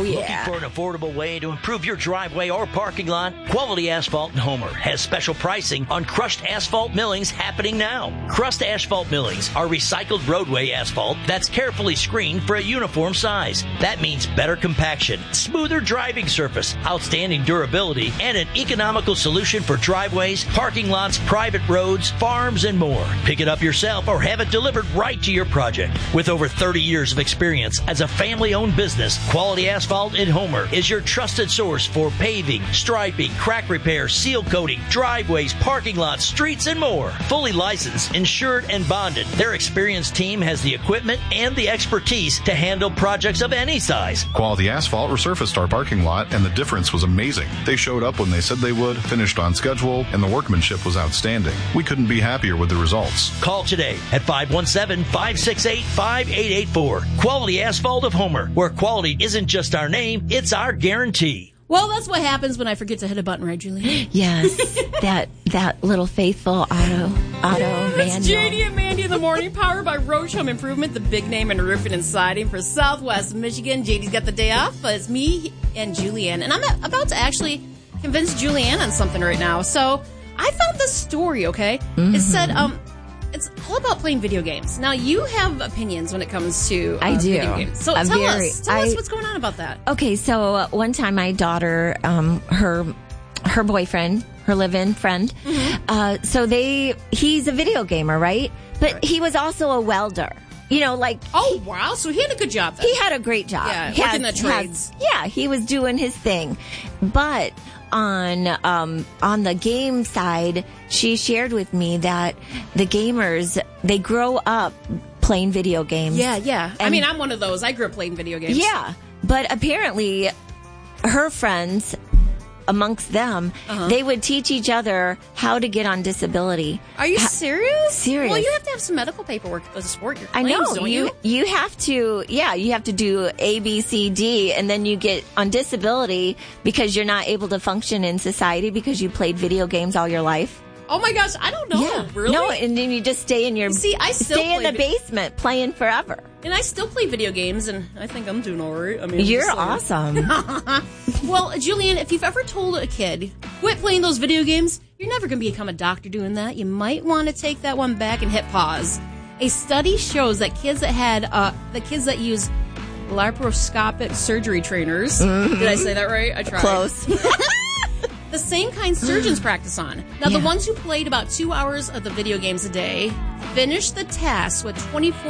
Oh, yeah. Looking for an affordable way to improve your driveway or parking lot? Quality Asphalt in Homer has special pricing on crushed asphalt millings happening now. Crushed asphalt millings are recycled roadway asphalt that's carefully screened for a uniform size. That means better compaction, smoother driving surface, outstanding durability, and an economical solution for driveways, parking lots, private roads, farms, and more. Pick it up yourself or have it delivered right to your project. With over 30 years of experience as a family-owned business, Quality Asphalt in Homer is your trusted source for paving, striping, crack repair, seal coating, driveways, parking lots, streets, and more. Fully licensed, insured, and bonded, their experienced team has the equipment and the expertise to handle projects of any size. Quality Asphalt resurfaced our parking lot, and the difference was amazing. They showed up when they said they would, finished on schedule, and the workmanship was outstanding. We couldn't be happier with the results. Call today at 517-568-5884. Quality Asphalt of Homer, where quality isn't just our name, it's our guarantee. Well, that's what happens when I forget to hit a button, right, Julie? Yes, that little faithful auto manual. It's JD and Mandy in the morning, powered by Roche Home Improvement, the big name in roofing and siding for Southwest Michigan. JD's got the day off, but it's me and Julianne. And I'm about to actually convince Julianne on something right now. So I found this story, okay? Mm-hmm. It said, it's all about playing video games. Now, you have opinions when it comes to video games. So tell us what's going on about that. Okay, so one time my daughter, her boyfriend, her live-in friend, he's a video gamer, right? But he was also a welder. You know, like... Oh, wow. So he had a good job then. He had a great job. Yeah, working the trades. He was doing his thing. But on the game side, she shared with me that the gamers, they grow up playing video games. Yeah. I mean, I'm one of those. I grew up playing video games. Yeah. But apparently, her friends... amongst them, they would teach each other how to get on disability. Are you serious? Serious. Well, you have to have some medical paperwork for the sport you're playing, I know. don't you? You have to, you have to do A, B, C, D, and then you get on disability because you're not able to function in society because you played video games all your life. Oh my gosh, I don't know. Yeah. Really? No, and then you just stay in your stay in the basement playing forever. And I still play video games, and I think I'm doing all right. I mean, you're awesome. Well, Julian, if you've ever told a kid, quit playing those video games, you're never going to become a doctor doing that. You might want to take that one back and hit pause. A study shows that kids that use laparoscopic surgery trainers. Did I say that right? I tried. Close. The same kind surgeons practice on. Now, the ones who played about 2 hours of the video games a day finished the test with 24